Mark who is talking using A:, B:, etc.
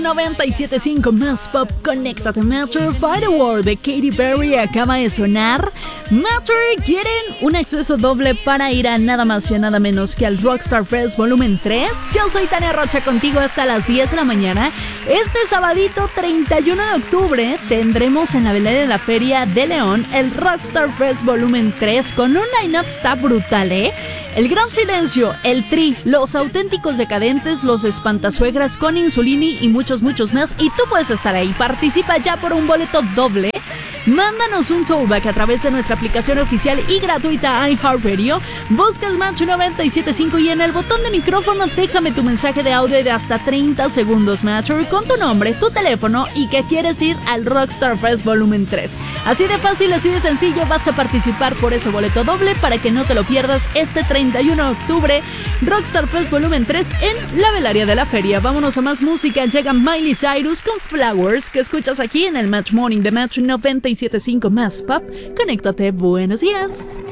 A: 97.5 Más Pop, conéctate. Matter by the World de Katy Perry acaba de sonar. Matter quieren un acceso doble para ir a nada más y a nada menos que al Rockstar Fest Volumen 3. Yo soy Tania Rocha, contigo hasta las 10 de la mañana. Este sabadito 31 de octubre tendremos en la velada de la Feria de León el Rockstar Fest Volumen 3 con un line-up está brutal, ¿eh? El Gran Silencio, el Tri, Los Auténticos Decadentes, Los Espantasuegras con Insulini y muchos más. Y tú puedes estar ahí. Participa ya por un boleto doble. Mándanos un throwback a través de nuestra aplicación oficial y gratuita iHeartRadio. Buscas Match 97.5 y en el botón de micrófono déjame tu mensaje de audio de hasta 30 segundos, Matcher, con tu nombre, tu teléfono y que quieres ir al Rockstar Fest Volumen 3. Así de fácil, así de sencillo, vas a participar por ese boleto doble para que no te lo pierdas este 31 de octubre, Rockstar Fest Volumen 3 en la velaria de la feria. Vámonos a más música. Llega Miley Cyrus con Flowers, que escuchas aquí en el Match Morning de Match 97.5 Más Pop. Conéctate, buenos días.